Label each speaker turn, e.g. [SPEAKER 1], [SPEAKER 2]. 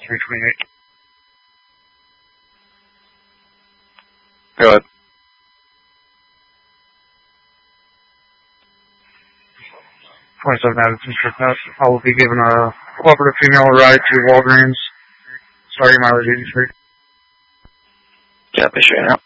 [SPEAKER 1] 328.
[SPEAKER 2] Go ahead.
[SPEAKER 1] 27 Addison Strip Note. I will be giving a cooperative female a ride to Walgreens, starting mileage 83.
[SPEAKER 2] Yeah, they sure now.